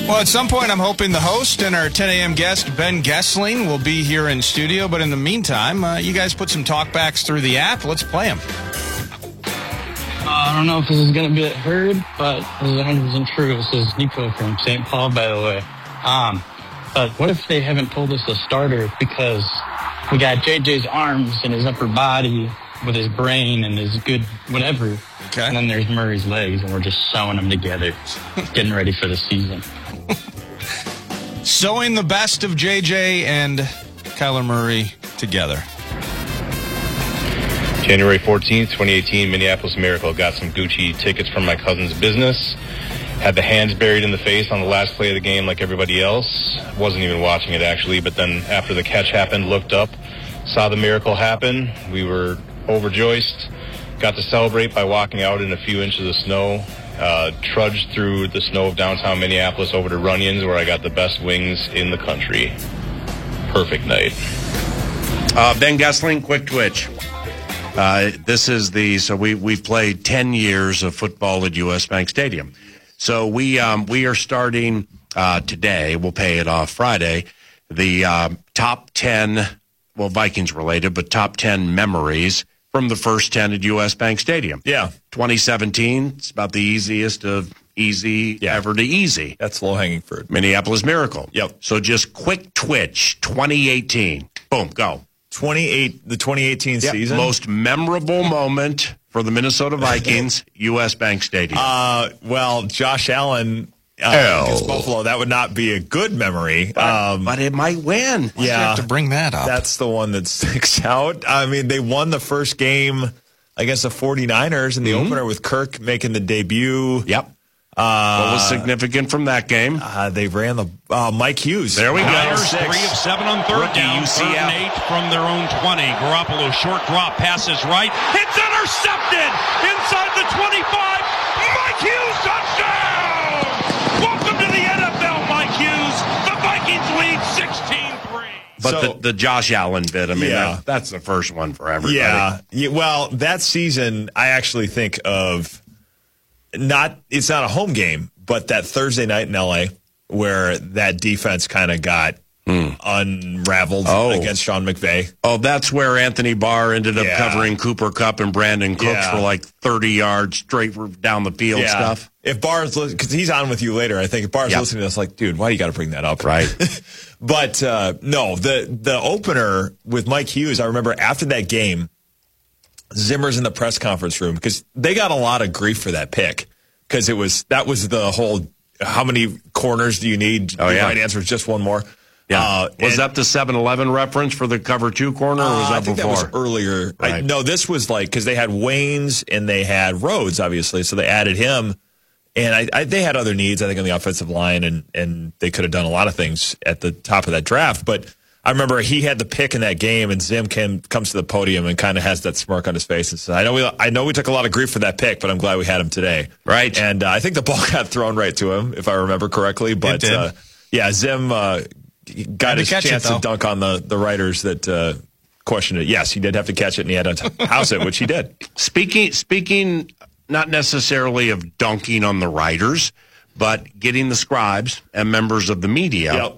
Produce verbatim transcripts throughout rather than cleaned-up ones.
Well, at some point, I'm hoping the host and our ten a.m. guest, Ben Gessling, will be here in studio. But in the meantime, uh, you guys put some talkbacks through the app. Let's play them. Uh, I don't know if this is going to be heard, but this is one hundred percent true. This is Nico from Saint Paul, by the way. Um, but what if they haven't told us the starter? Because we got J J's arms and his upper body with his brain and his good whatever. Okay. And then there's Murray's legs, and we're just sewing them together, getting ready for the season. Sewing the best of J J and Kyler Murray together. January fourteenth, twenty eighteen, Minneapolis Miracle. Got some Gucci tickets from my cousin's business. Had the hands buried in the face on the last play of the game like everybody else. Wasn't even watching it, actually. But then after the catch happened, looked up, saw the miracle happen. We were overjoyed. Got to celebrate by walking out in a few inches of snow. Uh, trudged through the snow of downtown Minneapolis over to Runyon's, where I got the best wings in the country. Perfect night. Uh, Ben Gessling, quick twitch. Uh, this is the so we we've played ten years of football at U S Bank Stadium. So we um, we are starting uh, today. We'll pay it off Friday. The uh, top ten, well, Vikings related, but top ten memories from the first ten at U S Bank Stadium. Yeah. twenty seventeen, it's about the easiest of easy yeah. ever to easy. That's low-hanging fruit. Minneapolis Miracle. Yep. So just quick twitch, twenty eighteen. Boom, go. twenty-eight, the twenty eighteen yep. season? Most memorable moment for the Minnesota Vikings, U S Bank Stadium. Uh, well, Josh Allen uh, against Buffalo, that would not be a good memory. But, um, but it might win. Why'd yeah. you have to bring that up? That's the one that sticks out. I mean, they won the first game against the forty-niners in the mm-hmm. opener with Kirk making the debut. Yep. Uh, what was significant from that game? Uh, they ran the uh, Mike Hughes. There we go. Niners three of seven on third Rookie down. U C F. Third and eight from their own twenty. Garoppolo short drop passes right. It's intercepted inside the twenty-five. Mike Hughes touchdown. Welcome to the N F L, Mike Hughes. The Vikings lead sixteen three. But so, the, the Josh Allen bit, I mean, yeah. that, that's the first one for everybody. Yeah. yeah. Well, that season, I actually think of not, it's not a home game, but that Thursday night in L A where that defense kind of got mm. unraveled oh. against Sean McVay. Oh, that's where Anthony Barr ended up yeah. covering Cooper Kupp and Brandon Cooks yeah. for like thirty yards straight down the field yeah. stuff. If Barr's, because he's on with you later, I think if Barr's yep. listening to us, like, dude, why do you got to bring that up? Right. But uh, no, the the opener with Mike Hughes, I remember after that game, Zimmer's in the press conference room because they got a lot of grief for that pick because it was that was the whole how many corners do you need? Oh, the yeah. right answer is just one more. Yeah. Uh, was and, that the seven eleven reference for the cover two corner, or was uh, that I think before? that was earlier. Right. I, no, this was like because they had Waynes and they had Rhodes, obviously, so they added him. And I, I, they had other needs, I think, on the offensive line, and, and they could have done a lot of things at the top of that draft. But I remember he had the pick in that game, and Zim came, comes to the podium and kind of has that smirk on his face and says, I know we I know we took a lot of grief for that pick, but I'm glad we had him today. Right. And uh, I think the ball got thrown right to him, if I remember correctly. But, uh, yeah, Zim uh, got his chance it, to dunk on the, the writers that uh, questioned it. Yes, he did have to catch it, and he had to house it, which he did. Speaking Speaking... not necessarily of dunking on the writers, but getting the scribes and members of the media yep.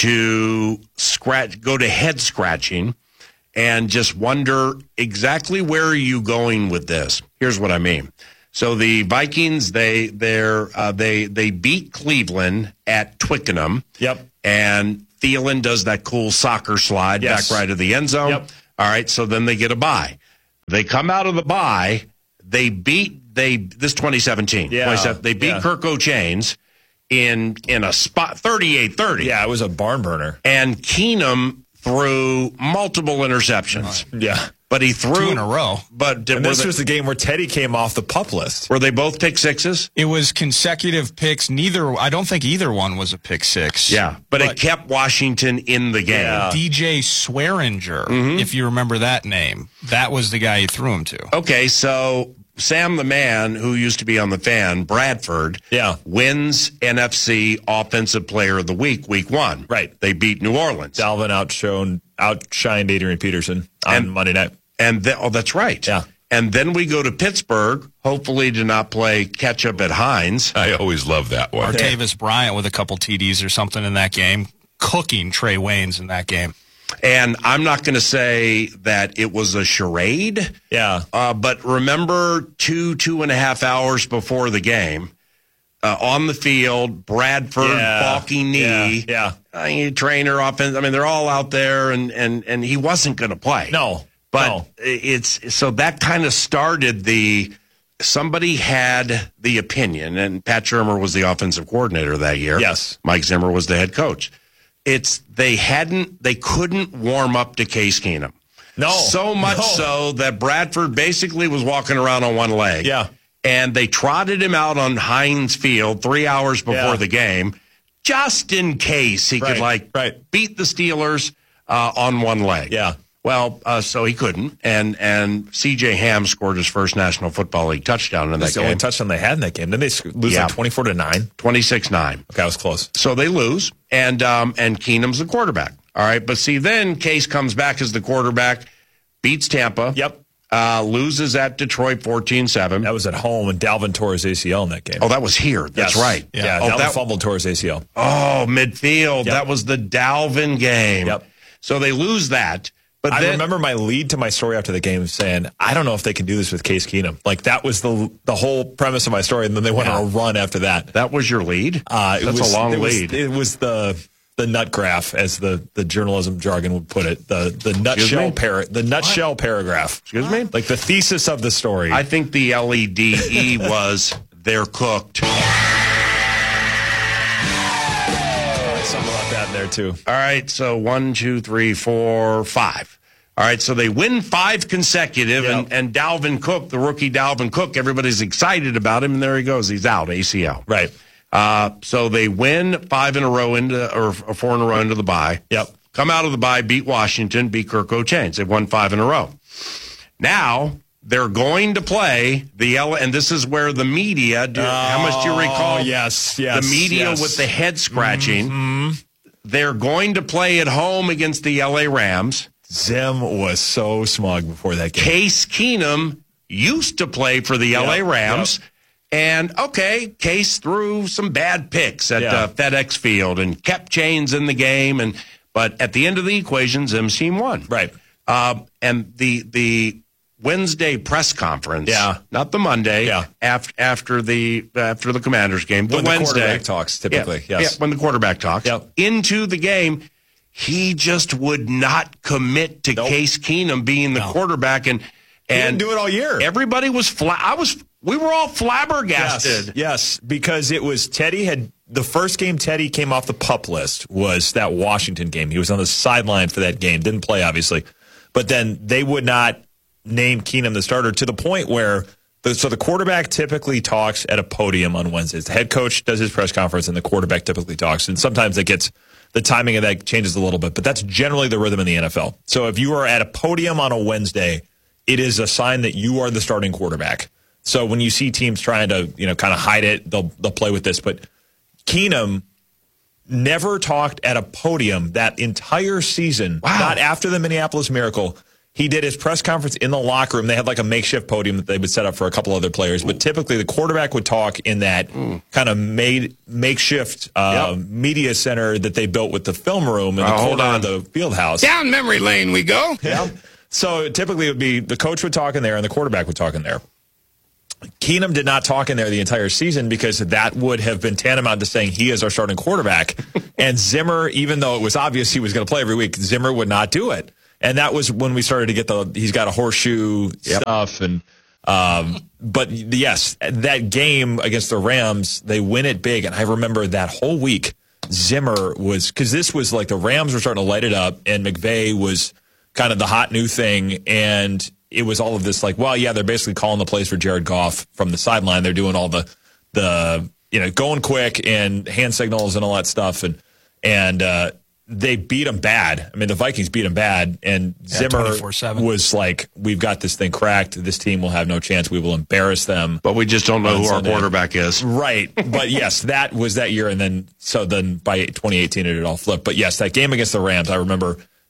to scratch, go to head scratching and just wonder exactly where are you going with this. Here's what I mean. So the Vikings, they they're uh, they they beat Cleveland at Twickenham. Yep. And Thielen does that cool soccer slide yes. back right of the end zone. Yep. All right, so then they get a bye. They come out of the bye. They beat they this twenty seventeen. Yeah, they beat yeah. Kirk O'Chains in in a spot thirty-eight thirty. Yeah, it was a barn burner. And Keenum threw multiple interceptions. Right. Yeah, but he threw two in a row. But and this they, was the game where Teddy came off the PUP list. Were they both pick sixes? It was consecutive picks. Neither, I don't think either one was a pick six. Yeah, but, but it kept Washington in the game. Yeah. D J Swearinger, mm-hmm. if you remember that name, that was the guy he threw him to. Okay, so Sam the Man, who used to be on the Fan, Bradford, yeah. wins N F C Offensive Player of the Week, week one. Right. They beat New Orleans. Dalvin outshone, outshined Adrian Peterson on and, Monday night. And the, oh, that's right. Yeah. And then we go to Pittsburgh, hopefully to not play catch-up at Heinz. I always love that one. Martavis Bryant with a couple T Ds or something in that game, cooking Trey Waynes in that game. And I'm not going to say that it was a charade. Yeah. Uh, but remember two, two and a half hours before the game, uh, on the field, Bradford, Yeah. balky knee. Yeah. Uh, trainer, offense. I mean, they're all out there, and, and, and he wasn't going to play. No. But no. it's so that kind of started the somebody had the opinion, and Pat Shurmur was the offensive coordinator that year. Yes. Mike Zimmer was the head coach. It's they hadn't they couldn't warm up to Case Keenum. No. So much no. so that Bradford basically was walking around on one leg. Yeah. And they trotted him out on Heinz Field three hours before Yeah. the game, just in case he Right, could like right. beat the Steelers uh, on one leg. Yeah. Well, uh, so he couldn't, and and C J Ham scored his first National Football League touchdown in That's that the only game, touchdown they had in that game. Didn't they sc- lose Yeah. like twenty-four to nine? twenty-six nine. Okay, I was close. So they lose, and um, and Keenum's the quarterback. All right, but see, then Case comes back as the quarterback, beats Tampa. Yep. Uh, loses at Detroit fourteen seven. That was at home, and Dalvin tore his A C L in that game. Oh, that was here. That's Yes. right. Yeah, Oh, Dalvin that, fumbled, tore his A C L. oh, midfield. Yep. That was the Dalvin game. Yep. So they lose that. But I then, remember my lead to my story after the game saying, I don't know if they can do this with Case Keenum. Like, that was the the whole premise of my story, and then they went Yeah. on a run after that. that was your lead? Uh, it That's was, a long it was, lead. It was the the nut graph, as the, the journalism jargon would put it. The the nutshell me? para- the nutshell paragraph. Excuse me? Like the thesis of the story. I think the L E D E was they're cooked. Something about that in there, too. All right, so one, two, three, four, five. All right, so they win five consecutive, Yep. and, and Dalvin Cook, the rookie Dalvin Cook, everybody's excited about him, and there he goes. He's out, A C L. Right. Uh, so they win five in a row into, or four in a row into the bye. Yep. Come out of the bye, beat Washington, beat Kirk O'Chains. They've won five in a row. Now they're going to play the L, and this is where the media. Do, how much do you recall? Oh, yes, yes. The media yes. with the head scratching. Mm-hmm. They're going to play at home against the L A Rams. Zim was so smug before that game. Case Keenum used to play for the L A Yep, Rams. yep. And, okay, Case threw some bad picks at Yeah. uh, FedEx Field and kept Chains in the game. And But at the end of the equation, Zim's team won. Right. Uh, and the the Wednesday press conference, Yeah. not the Monday, Yeah. after after the after the Commanders game, the When the Wednesday quarterback talks, typically, yeah, yes. yeah, when the quarterback talks Yep. into the game, he just would not commit to Nope. Case Keenum being the quarterback, and He and didn't do it all year. everybody was fla- I was we were all Yes, flabbergasted. yes, because it was Teddy had the first game Teddy came off the PUP list was that Washington game. He was on the sideline for that game, didn't play obviously, but then they would not name Keenum the starter to the point where the, so the quarterback typically talks at a podium on Wednesdays. The head coach does his press conference, and the quarterback typically talks, and sometimes it gets the timing of that changes a little bit, but that's generally the rhythm in the N F L. So if you are at a podium on a Wednesday, it is a sign that you are the starting quarterback. So when you see teams trying to, you know, kind of hide it, they'll they'll play with this. But Keenum never talked at a podium that entire season. Wow. Not after the Minneapolis Miracle. He did his press conference in the locker room. They had like a makeshift podium that they would set up for a couple other players. But typically the quarterback would talk in that mm. kind of made makeshift uh, yep. media center that they built with the film room in the uh, corner of the field house. Down memory lane we go. Yeah. So typically it would be the coach would talk in there and the quarterback would talk in there. Keenum did not talk in there the entire season because that would have been tantamount to saying he is our starting quarterback. And Zimmer, even though it was obvious he was going to play every week, Zimmer would not do it. And that was when we started to get the he's got a horseshoe yep. stuff. And um, but yes, that game against the Rams, they win it big. And I remember that whole week, Zimmer was because this was like the Rams were starting to light it up, and McVay was kind of the hot new thing, and it was all of this like, well, yeah, they're basically calling the plays for Jared Goff from the sideline. They're doing all the the you know going quick and hand signals and all that stuff, and and uh, they beat them bad. I mean, the Vikings beat them bad, and yeah, Zimmer was like, "We've got this thing cracked. This team will have no chance. We will embarrass them." But we just don't know who Sunday. Our quarterback is, right? But yes, that was that year, and then so then by twenty eighteen it had all flipped. But yes, that game against the Rams, I remember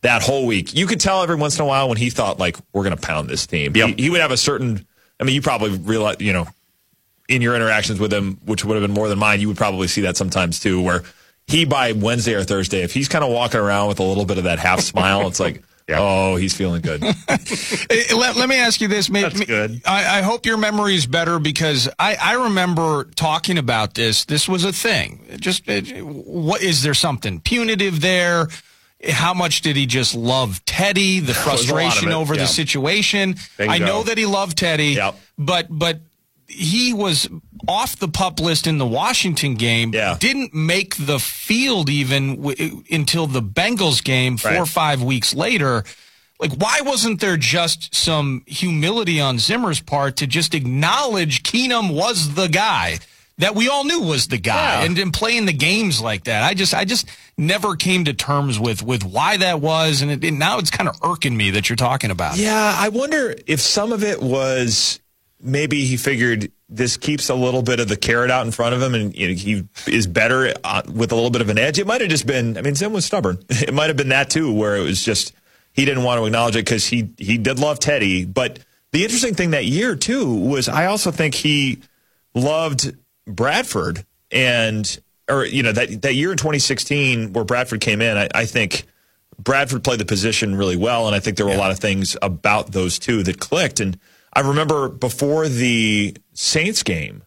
that whole week. You could tell every once in a while when he thought, like, we're going to pound this team. Yep. He, he would have a certain, I mean, you probably realize, you know, in your interactions with him, which would have been more than mine, you would probably see that sometimes too, where he, by Wednesday or Thursday, if he's kind of walking around with a little bit of that half smile, it's like, yeah. oh, he's feeling good. let, let me ask you this. Maybe, That's good. I, I hope your memory is better because I, I remember talking about this. This was a thing. Just it, what is there something punitive there? How much did he just love Teddy? The frustration it, over yeah. the situation. Bingo. I know that he loved Teddy, Yep. but but he was off the PUP list in the Washington game. Yeah. Didn't make the field even w- until the Bengals game four Right. or five weeks later. Like, why wasn't there just some humility on Zimmer's part to just acknowledge Keenum was the guy that we all knew was the guy, Yeah. and then playing the games like that? I just, I just never came to terms with with why that was, and, it, and now it's kind of irking me that you're talking about it. Yeah, I wonder if some of it was maybe he figured this keeps a little bit of the carrot out in front of him, and you know, he is better uh, with a little bit of an edge. It might have just been, I mean, Zim was stubborn. It might have been that too, where it was just he didn't want to acknowledge it because he he did love Teddy. But the interesting thing that year too was I also think he loved Bradford, and or you know that that year in twenty sixteen where Bradford came in, I, I think Bradford played the position really well, and I think there were yeah. a lot of things about those two that clicked. And I remember before the Saints game,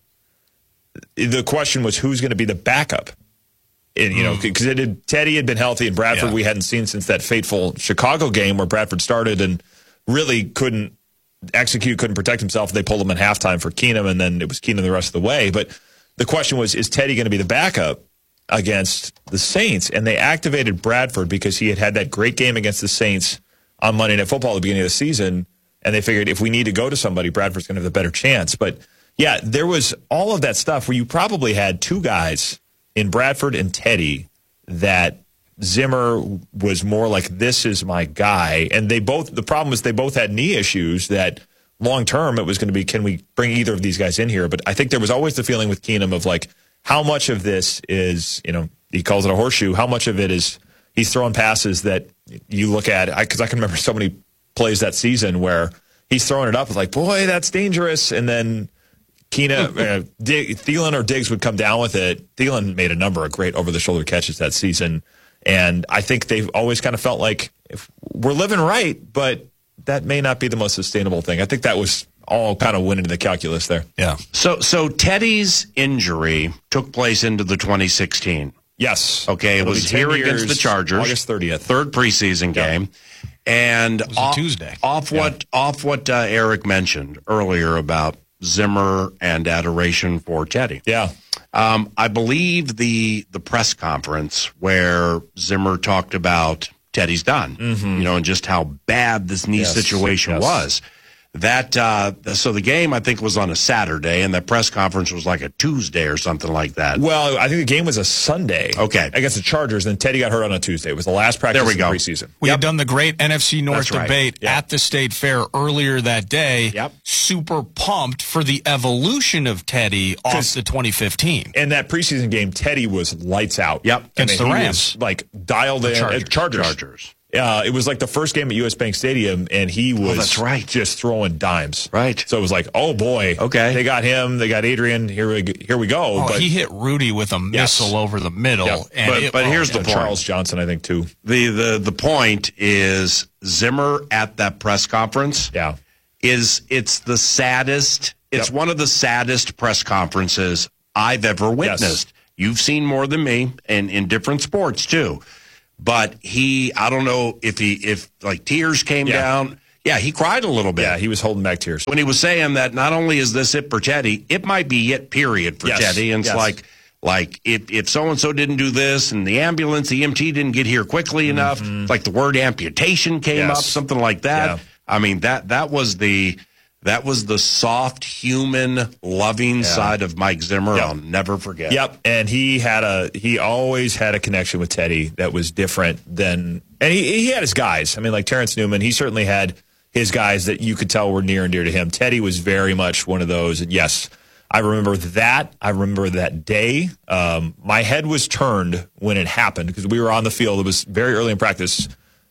the question was who's going to be the backup. And, you know, because it had, Teddy had been healthy, and Bradford yeah. we hadn't seen since that fateful Chicago game where Bradford started and really couldn't execute, couldn't protect himself. They pulled him at halftime for Keenum, and then it was Keenum the rest of the way. But the question was, is Teddy going to be the backup against the Saints? And they activated Bradford because he had had that great game against the Saints on Monday Night Football at the beginning of the season. And they figured if we need to go to somebody, Bradford's going to have the better chance. But, yeah, there was all of that stuff where you probably had two guys in Bradford and Teddy that Zimmer was more like, this is my guy. And they both, the problem was they both had knee issues that long term it was going to be, can we bring either of these guys in here? But I think there was always the feeling with Keenum of like, how much of this is, you know, he calls it a horseshoe. How much of it is he's throwing passes that you look at, because I, I can remember so many plays that season where he's throwing it up. It's like, boy, that's dangerous. And then Keenum, uh, Dig, Thielen or Diggs would come down with it. Thielen made a number of great over-the-shoulder catches that season. And I think they've always kind of felt like if we're living right, but that may not be the most sustainable thing. I think that was all kind of went into the calculus there. Yeah. So, so Teddy's injury took place into the twenty sixteen. Yes. Okay, it It'll was here years, against the Chargers, August thirtieth, third preseason yeah. game, and it was off, a Tuesday. Off what yeah. off what uh, Eric mentioned earlier about Zimmer and adoration for Teddy. Yeah. Um, I believe the the press conference where Zimmer talked about Teddy's done, mm-hmm. you know, and just how bad this knee yes. situation yes. was. That uh, so the game I think was on a Saturday, and that press conference was like a Tuesday or something like that. Well, I think the game was a Sunday. Okay, against the Chargers, and Teddy got hurt on a Tuesday. It was the last practice there we of go. the preseason. We yep. had done the great N F C North right. debate yep. at the State Fair earlier that day. Yep. Super pumped for the evolution of Teddy off the twenty fifteen. In that preseason game, Teddy was lights out. Yep, against I mean, the he Rams, was, like dialed the in. Chargers. Uh, Chargers. Chargers. Uh, it was like the first game at U S Bank Stadium, and he was oh, that's right. just throwing dimes. Right. So it was like, oh boy, okay, they got him, they got Adrian. Here we here we go. Oh, but he hit Rudy with a yes. missile over the middle. Yeah. And but it, but oh, here's yeah. the point. Charles Johnson, I think too. The the the point is Zimmer at that press conference. Yeah, is it's the saddest. It's yep. one of the saddest press conferences I've ever witnessed. Yes. You've seen more than me, and in different sports too. But he, I don't know if he, if like tears came yeah. down. Yeah, he cried a little bit. Yeah, he was holding back tears. When he was saying that not only is this it for Teddy, it might be it, period, for yes. Teddy. And it's yes. like, like if, if so-and-so didn't do this and the ambulance, the E M T didn't get here quickly mm-hmm. enough, like the word amputation came yes. up, something like that. Yeah. I mean, that that was the... That was the soft, human, loving yeah. side of Mike Zimmer. Yep. I'll never forget. Yep, and he had a he always had a connection with Teddy that was different than, and he he had his guys. I mean, like Terrence Newman, he certainly had his guys that you could tell were near and dear to him. Teddy was very much one of those. And yes, I remember that. I remember that day. Um, my head was turned when it happened because we were on the field. It was very early in practice.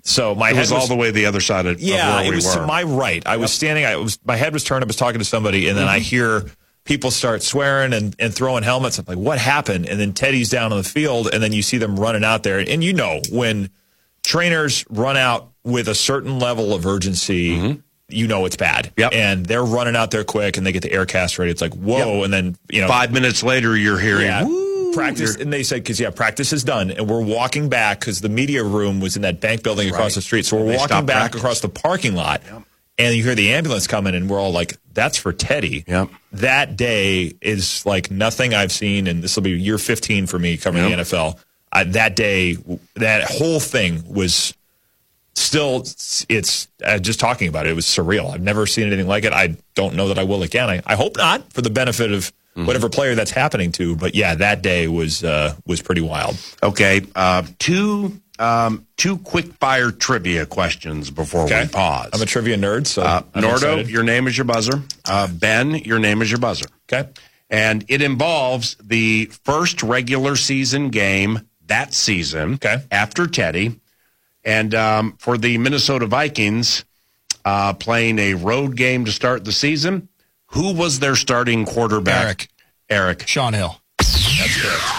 So my it head was, was all the way the other side of, yeah, of where it we was were. to my right. I was standing. I was my head was turned. I was talking to somebody, and then Mm-hmm. I hear people start swearing and, and throwing helmets. I'm like, what happened? And then Teddy's down on the field, and then you see them running out there. And you know, when trainers run out with a certain level of urgency, mm-hmm. you know it's bad. Yep. And they're running out there quick, and they get the air cast ready. It's like, whoa. Yep. And then, you know. Five minutes later, you're hearing, yeah, woo. Practice. And they said, because, yeah, practice is done. And we're walking back because the media room was in that bank building across Right. the street. So we're They walking stopped back practice. across the parking lot. Yep. And you hear the ambulance coming, and we're all like, that's for Teddy. Yep. That day is like nothing I've seen, and this will be year fifteen for me covering Yep. the N F L. I, that day, that whole thing was still, it's uh, just talking about it, it was surreal. I've never seen anything like it. I don't know that I will again. I, I hope not, for the benefit of mm-hmm. whatever player that's happening to. But yeah, that day was uh, was pretty wild. Okay, uh, two um, two quick fire trivia questions before Okay. we pause. I'm a trivia nerd, so uh, I'm Nordo, excited. your name is your buzzer. Uh, Ben, your name is your buzzer. Okay. And it involves the first regular season game that season Okay. after Teddy. And um, for the Minnesota Vikings uh, playing a road game to start the season, who was their starting quarterback? Eric. Eric. Sean Hill. That's correct.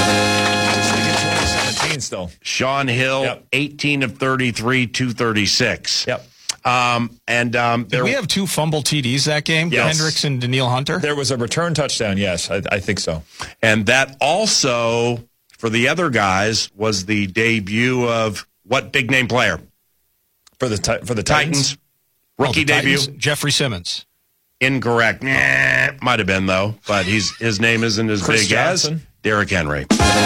twenty seventeen still. Sean Hill, Yep. eighteen of thirty-three, two thirty-six. Yep. Um, and um, Did there, we have two fumble T Ds that game? Yes. Hendricks and Daniil Hunter? There was a return touchdown, yes. I, I think so. and that also, for the other guys, was the debut of what big name player? For the ti- for the Titans? Titans. Rookie Oh, the debut. Titans? Jeffrey Simmons. Incorrect. Nah, might have been, though. But he's his name isn't as Chris big Johnson? as Derrick Henry.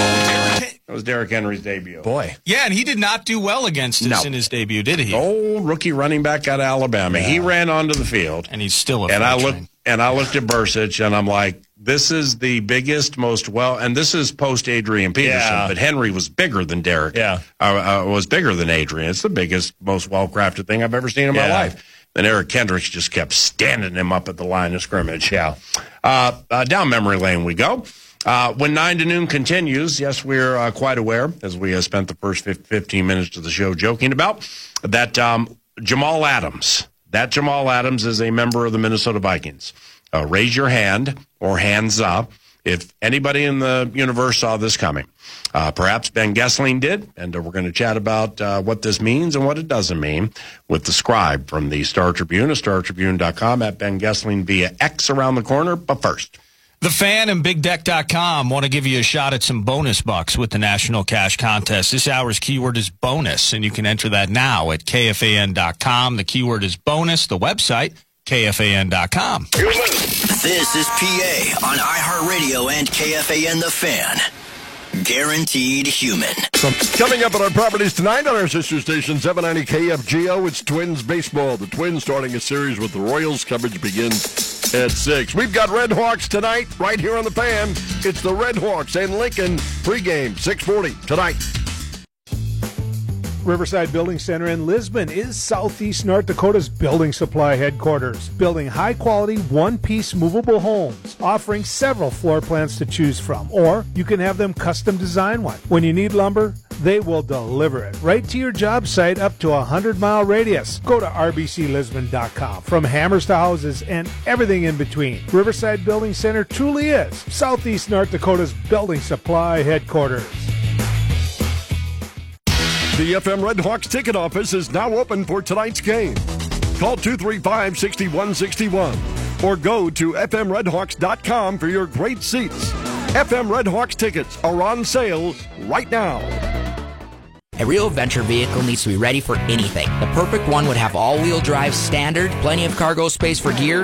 That was Derrick Henry's debut. Boy. Yeah, and he did not do well against us No. in his debut, did he? Old rookie running back out of Alabama. He ran onto the field. And he's still a And I freight looked train. and I looked at Bursich, and I'm like, this is the biggest, most well, and this is post Adrian Peterson, Yeah. but Henry was bigger than Derrick. Yeah. uh, uh, was bigger than Adrian. It's the biggest, most well crafted thing I've ever seen in my Yeah. life. And Eric Kendricks just kept standing him up at the line of scrimmage. Yeah, uh, uh, down memory lane we go. Uh, when nine to noon continues, yes, we're uh, quite aware, as we uh, spent the first fifteen minutes of the show joking about, that um, Jamal Adams, that Jamal Adams is a member of the Minnesota Vikings. Uh, raise your hand or hands up if anybody in the universe saw this coming. Uh, perhaps Ben Gessling did, and uh, we're going to chat about uh, what this means and what it doesn't mean with the scribe from the Star Tribune, at star tribune dot com, at Ben Gessling via X around the corner. But first, The Fan and Big Deck dot com want to give you a shot at some bonus bucks with the National Cash Contest. This hour's keyword is bonus, and you can enter that now at K F A N dot com. The keyword is bonus. The website, K F A N dot com. This is P A on iHeartRadio and K F A N The Fan. Guaranteed human. Coming up at our properties tonight on our sister station, seven ninety K F G O, it's Twins baseball. The Twins starting a series with the Royals. Coverage begins at six. We've got Red Hawks tonight right here on The Fan. It's the Red Hawks and Lincoln pregame, six forty tonight. Riverside Building Center in Lisbon is Southeast North Dakota's building supply headquarters, building high-quality, one-piece movable homes, offering several floor plans to choose from, or you can have them custom design one. When you need lumber, they will deliver it right to your job site up to a hundred-mile radius. Go to R B C Lisbon dot com. From hammers to houses and everything in between, Riverside Building Center truly is Southeast North Dakota's building supply headquarters. The F M Red Hawks ticket office is now open for tonight's game. Call two three five, six one six one or go to F M red hawks dot com for your great seats. F M Red Hawks tickets are on sale right now. A real adventure vehicle needs to be ready for anything. The perfect one would have all-wheel drive standard, plenty of cargo space for gear,